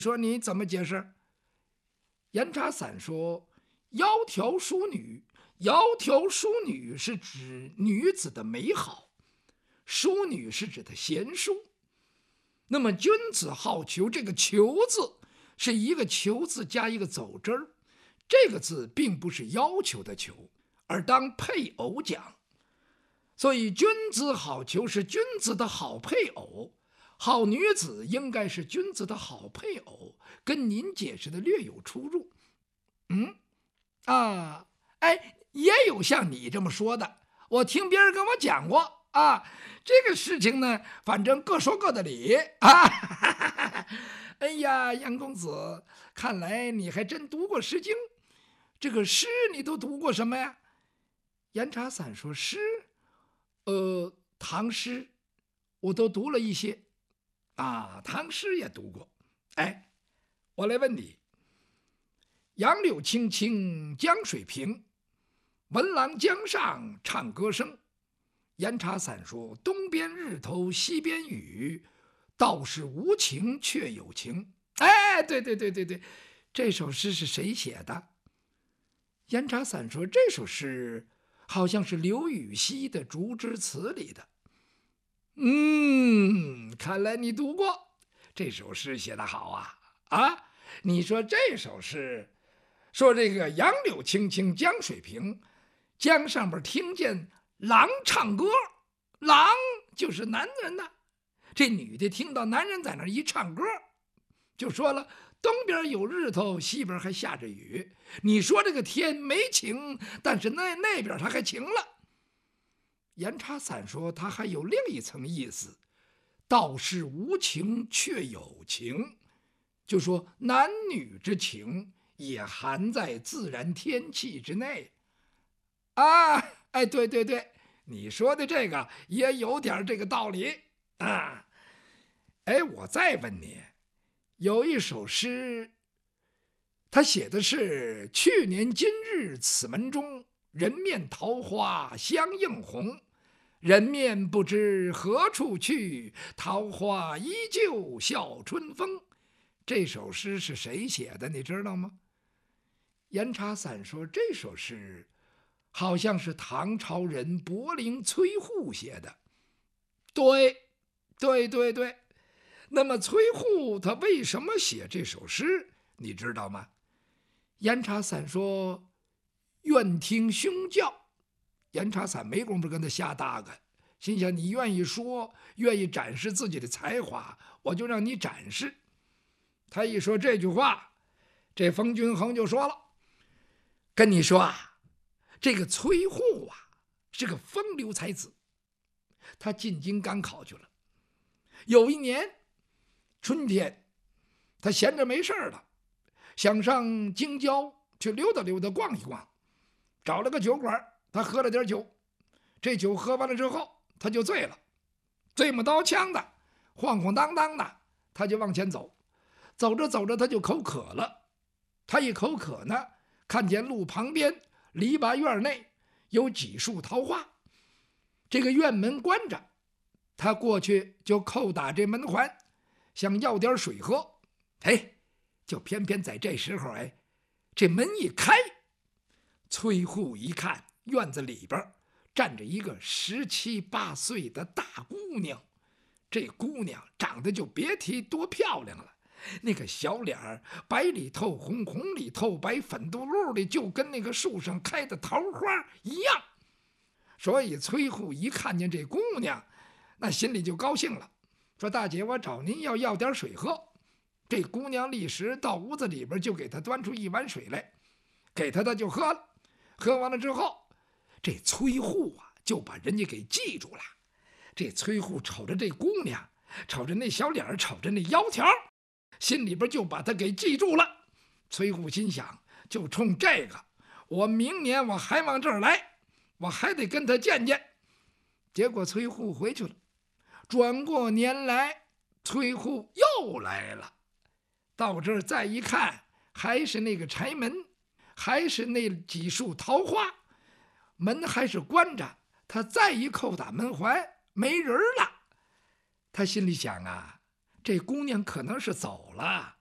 说你怎么解释？严查散说：窈窕淑女，窈窕淑女是指女子的美好，淑女是指的贤淑。那么君子好逑，这个逑字是一个求字加一个走之儿，这个字并不是要求的求，而当配偶讲。所以君子好逑是君子的好配偶，好女子应该是君子的好配偶，跟您解释的略有出入。也有像你这么说的，我听别人跟我讲过啊。这个事情呢，反正各说各的理啊。哎呀，杨公子，看来你还真读过《诗经》。这个诗你都读过什么呀？严查散说：诗，唐诗我都读了一些啊，唐诗也读过。哎，我来问你：杨柳青青江水平，闻郎江上唱歌声。严查散说：东边日头西边雨，道是无晴却有晴。哎，对，这首诗是谁写的？严查散说：这首诗好像是刘禹锡的《竹枝词》里的。看来你读过，这首诗写得好啊！你说这首诗说这个杨柳青青江水平，江上边听见郎唱歌，郎就是男人呐。这女的听到男人在那一唱歌，就说了，东边有日头，西边还下着雨。你说这个天没晴，但是那边它还晴了。严查散说它还有另一层意思，道是无晴却有晴，就说男女之情也含在自然天气之内啊。哎，对，你说的这个也有点这个道理啊。哎，我再问你，有一首诗，他写的是去年今日此门中，人面桃花相映红，人面不知何处去，桃花依旧笑春风。这首诗是谁写的你知道吗？严查散说这首诗好像是唐朝人柏林崔护写的。对，那么崔护他为什么写这首诗你知道吗？严查散说愿听兄教。严查散没工夫跟他瞎搭个，心想你愿意说，愿意展示自己的才华，我就让你展示。他一说这句话，这冯君衡就说了，跟你说啊，这个崔护啊是个风流才子，他进京赶考去了。有一年春天，他闲着没事了，想上京郊去溜达溜达逛一逛，找了个酒馆，他喝了点酒。这酒喝完了之后，他就醉了，醉木刀枪的，晃晃荡荡的，他就往前走。走着走着他就口渴了，他一口渴呢，看见路旁边篱笆院内有几束桃花，这个院门关着，他过去就叩打这门环，想要点水喝。就偏偏在这时候，这门一开，崔护一看院子里边站着一个17、18岁的大姑娘，这姑娘长得就别提多漂亮了，那个小脸儿白里透红，红里透白，粉嘟噜的，就跟那个树上开的桃花一样。所以崔护一看见这姑娘，那心里就高兴了，说大姐，我找您要点水喝。这姑娘立时到屋子里边就给他端出一碗水来，给他就喝了。喝完了之后，这崔护就把人家给记住了。这崔护瞅着这姑娘，瞅着那小脸，瞅着那窈窕，心里边就把他给记住了。崔护心想，就冲这个，我明年我还往这儿来，我还得跟他见见。结果崔护回去了，转过年来，崔护又来了。到这儿再一看，还是那个柴门，还是那几束桃花，门还是关着。他再一叩打门环，没人了。他心里想啊，这姑娘可能是走了。